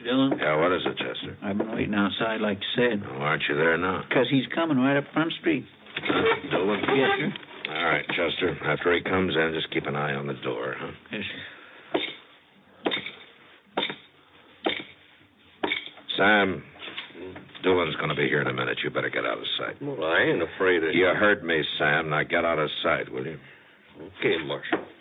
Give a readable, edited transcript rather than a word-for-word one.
Dillon? Yeah, what is it, Chester? I've been waiting outside like you said. Oh, aren't you there now? Because he's coming right up Front Street. Dillon? Yes, sir. All right, Chester. After he comes in, just keep an eye on the door, huh? Yes, sir. Sam, Dillon's going to be here in a minute. You better get out of sight. Well, I ain't afraid of... You heard me, Sam. Now get out of sight, will you? Okay, Marshal.